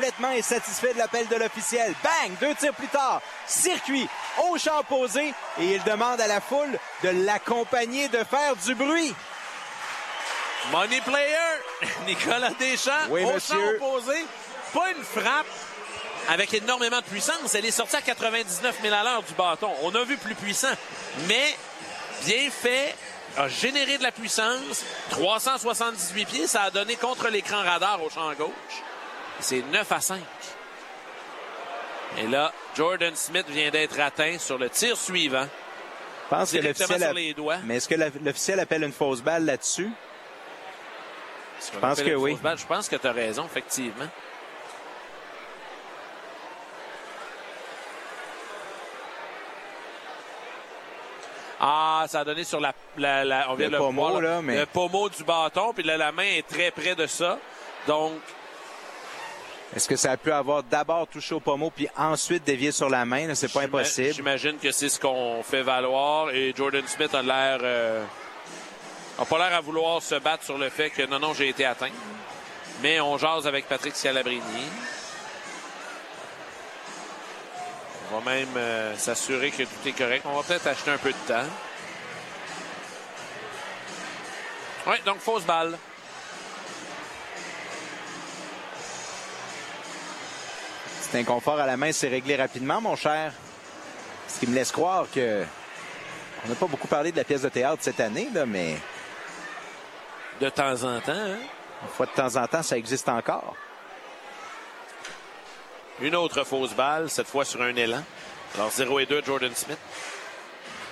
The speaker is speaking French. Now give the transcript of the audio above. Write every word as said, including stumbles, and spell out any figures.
complètement insatisfait de l'appel de l'officiel. Bang! Deux tirs plus tard. Circuit au champ opposé. Et il demande à la foule de l'accompagner, de faire du bruit. Money player, Nicolas Deschamps, oui, au monsieur. champ opposé. Pas une frappe avec énormément de puissance. Elle est sortie à quatre-vingt-dix-neuf milles à l'heure du bâton. On a vu plus puissant, mais bien fait, a généré de la puissance. trois cent soixante-dix-huit pieds, ça a donné contre l'écran radar au champ gauche. C'est neuf à cinq. Et là, Jordan Smith vient d'être atteint sur le tir suivant. Je pense que l'officiel sur a... les doigts. Mais est-ce que l'officiel appelle une fausse balle là-dessus? Je pense que oui. Balle? Je pense que tu as raison, effectivement. Ah, ça a donné sur la... la, la on vient le de le pommeau, voir, là, mais... le pommeau du bâton, puis là, la main est très près de ça. Donc... Est-ce que ça a pu avoir d'abord touché au pommeau, puis ensuite dévié sur la main? C'est pas impossible. J'imagine que c'est ce qu'on fait valoir. Et Jordan Smith a l'air... Euh, a pas l'air à vouloir se battre sur le fait que non, non, j'ai été atteint. Mais on jase avec Patrick Scalabrini. On va même euh, s'assurer que tout est correct. On va peut-être acheter un peu de temps. Oui, donc fausse balle. Cet inconfort à la main s'est réglé rapidement, mon cher. Ce qui me laisse croire que... On n'a pas beaucoup parlé de la pièce de théâtre cette année, là, mais... De temps en temps, hein? Une fois de temps en temps, ça existe encore. Une autre fausse balle, cette fois sur un élan. Alors zéro et deux, Jordan Smith.